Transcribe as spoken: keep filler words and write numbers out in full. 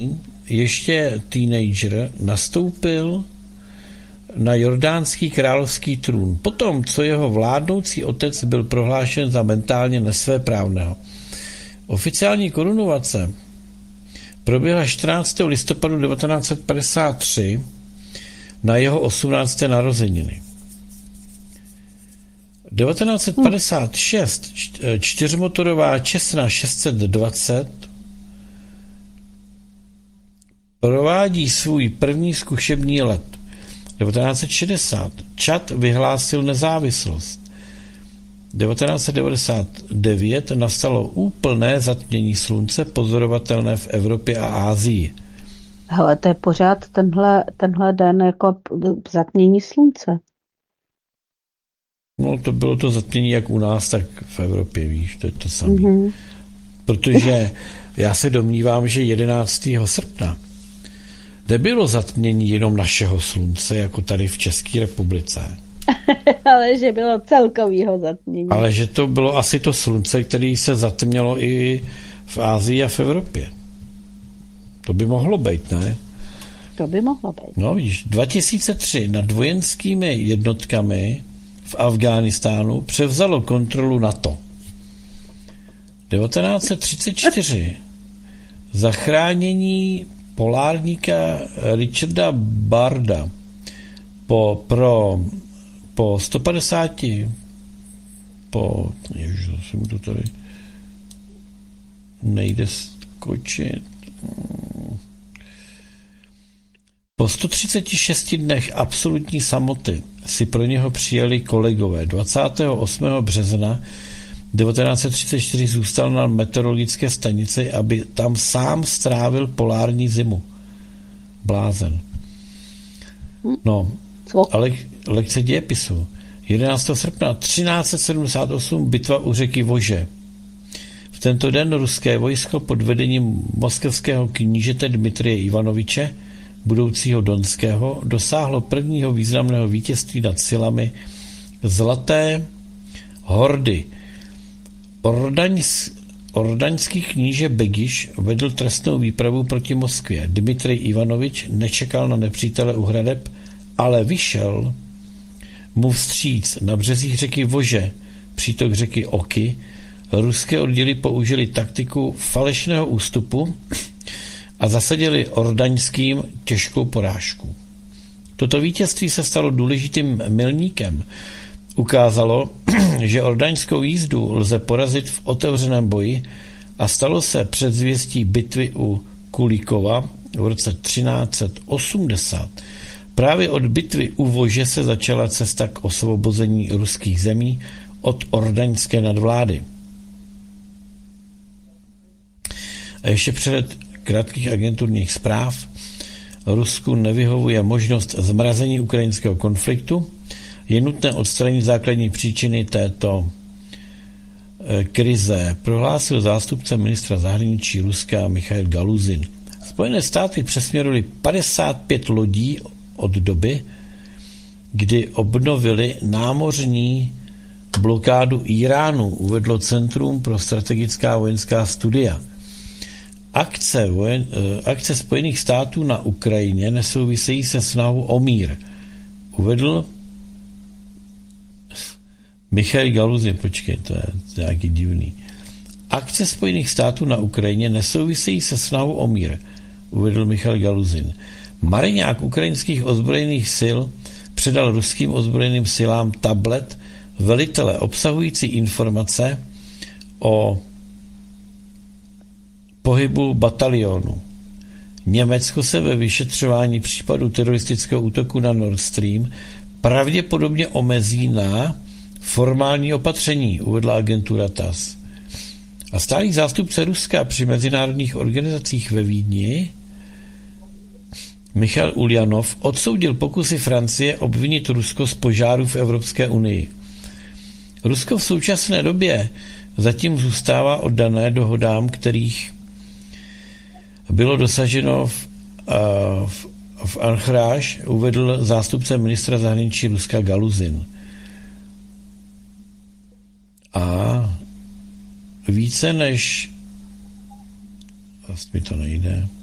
ještě teenager nastoupil na jordánský královský trůn. Potom, co jeho vládnoucí otec byl prohlášen za mentálně nesvéprávného. Oficiální korunovace proběhla čtrnáctého listopadu devatenáct set padesát tři na jeho osmnácté narozeniny. devatenáct set padesát šest čtyřmotorová Cessna šest set dvacet provádí svůj první zkušební let. devatenáct set šedesát Čad vyhlásil nezávislost. devatenáct set devadesát devět nastalo úplné zatmění slunce, pozorovatelné v Evropě a Asii. Hele, to je pořád tenhle, tenhle den jako zatmění slunce. No, to bylo to zatmění jak u nás, tak v Evropě, víš, to je to samé. Mm-hmm. Protože já se domnívám, že jedenáctého srpna nebylo zatmění jenom našeho slunce, jako tady v České republice. Ale že bylo celkovýho zatmění. Ale že to bylo asi to slunce, které se zatmělo i v Asii a v Evropě. To by mohlo být, ne? To by mohlo být. No víš, dva tisíce tři nad vojenskými jednotkami v Afghánistánu převzalo kontrolu NATO. devatenáct set třicet čtyři zachránění polárníka Richarda Barda po, pro, po sto padesáti po, ježiš, zase mi to tady nejde skočit. Po sto třiceti šesti dnech absolutní samoty si pro něho přijeli kolegové. dvacátého osmého března devatenáct set třicet čtyři zůstal na meteorologické stanici, aby tam sám strávil polární zimu. Blázen. No, ale lekce dějepisu. jedenáctého srpna třináct set sedmdesát osm bitva u řeky Vože. V tento den ruské vojsko pod vedením moskevského knížete Dmitrije Ivanoviče, budoucího Donského, dosáhlo prvního významného vítězství nad silami Zlaté hordy. Ordaňs, ordaňský kníže Begiš vedl trestnou výpravu proti Moskvě. Dmitrij Ivanovič nečekal na nepřítele u hradeb, ale vyšel mu vstříc na březích řeky Vože, přítok řeky Oky. Ruské oddíly použili taktiku falešného ústupu a zasadili ordaňským těžkou porážku. Toto vítězství se stalo důležitým milníkem. Ukázalo, že ordaňskou jízdu lze porazit v otevřeném boji a stalo se předzvěstí bitvy u Kulíkova v roce třináct set osmdesát. Právě od bitvy u Vože se začala cesta k osvobození ruských zemí od ordaňské nadvlády. A ještě před krátkých agenturních zpráv. Rusku nevyhovuje možnost zmrazení ukrajinského konfliktu. Je nutné odstranit základní příčiny této krize, prohlásil zástupce ministra zahraničí Ruska Michail Galuzin. Spojené státy přesměrovaly padesát pět lodí od doby, kdy obnovili námořní blokádu Iránu, uvedlo Centrum pro strategická vojenská studia. Akce, vojen, akce Spojených států na Ukrajině nesouvisejí se snahou o mír. Uvedl Michail Galuzin, počkej, to je nějaký divný. Akce Spojených států na Ukrajině nesouvisejí se snahou o mír, uvedl Michail Galuzin. Mariňák ukrajinských ozbrojených sil předal ruským ozbrojeným silám tablet velitele obsahující informace o pohybu batalionu. Německo se ve vyšetřování případu teroristického útoku na Nord Stream pravděpodobně omezí na formální opatření, uvedla agentura T A S. A stálý zástupce Ruska při mezinárodních organizacích ve Vídni Michal Uljanov odsoudil pokusy Francie obvinit Rusko z požáru v Evropské unii. Rusko v současné době zatím zůstává oddané dohodám, kterých bylo dosaženo v, v, v Anchráž, uvedl zástupce ministra zahraničí Ruska Galuzin. A více než... Vlastně mi to nejde...